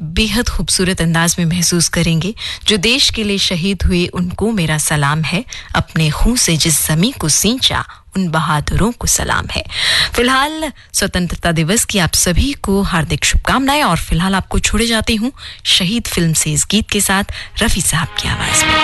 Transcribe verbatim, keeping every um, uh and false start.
बेहद खूबसूरत अंदाज में महसूस करेंगे। जो देश के लिए शहीद हुए उनको मेरा सलाम है, अपने खून से जिस ज़मीं को सींचा उन बहादुरों को सलाम है। फिलहाल स्वतंत्रता दिवस की आप सभी को हार्दिक शुभकामनाएं और फिलहाल आपको छोड़े जाती हूँ शहीद फिल्म से इस गीत के साथ रफी साहब की आवाज में।